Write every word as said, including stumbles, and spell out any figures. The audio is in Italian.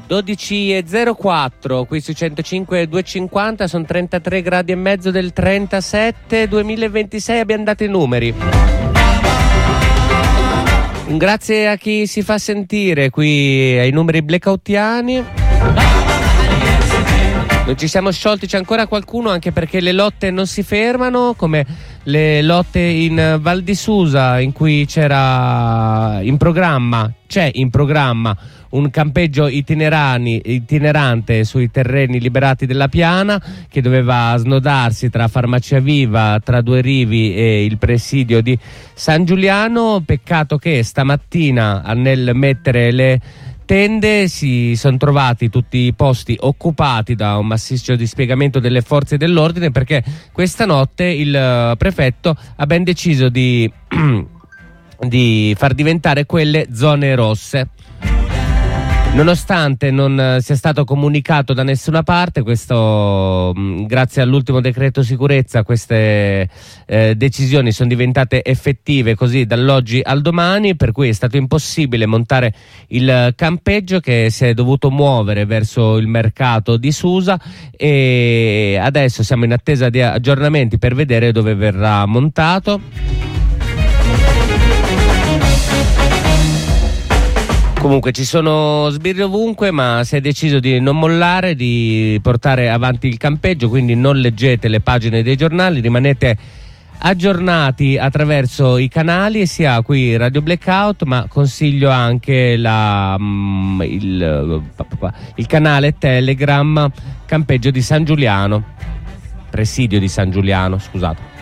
dodici e zero quattro qui su centocinque duecentocinquanta, sono trentatré gradi e mezzo del trentasette duemilaventisei, abbiamo dato i numeri. Grazie a chi si fa sentire qui ai numeri blackoutiani. Non ci siamo sciolti, c'è ancora qualcuno, anche perché le lotte non si fermano, come le lotte in Val di Susa, in cui c'era in programma, c'è in programma un campeggio itinerani, itinerante sui terreni liberati della Piana, che doveva snodarsi tra Farmacia Viva, tra Due Rivi e il presidio di San Giuliano. Peccato che stamattina, nel mettere le tende, si sono trovati tutti i posti occupati da un massiccio dispiegamento delle forze dell'ordine, perché questa notte il prefetto ha ben deciso di, di far diventare quelle zone rosse. Nonostante non sia stato comunicato da nessuna parte, questo, grazie all'ultimo decreto sicurezza, queste eh, decisioni sono diventate effettive così dall'oggi al domani, per cui è stato impossibile montare il campeggio, che si è dovuto muovere verso il mercato di Susa, e adesso siamo in attesa di aggiornamenti per vedere dove verrà montato. Comunque ci sono sbirri ovunque, ma si è deciso di non mollare, di portare avanti il campeggio, quindi non leggete le pagine dei giornali, rimanete aggiornati attraverso i canali, sia qui Radio Blackout, ma consiglio anche la, mm, il, il canale Telegram Campeggio di San Giuliano, presidio di San Giuliano, scusate.